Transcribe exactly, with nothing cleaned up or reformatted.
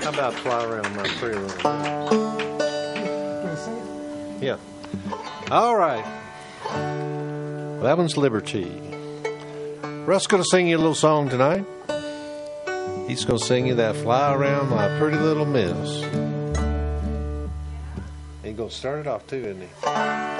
How about Fly Around My Pretty Little Miss? Yeah. All right. Well, that one's Liberty. Russ going to sing you a little song tonight. He's going to sing you that Fly Around My Pretty Little Miss. He's going to start it off too, isn't he?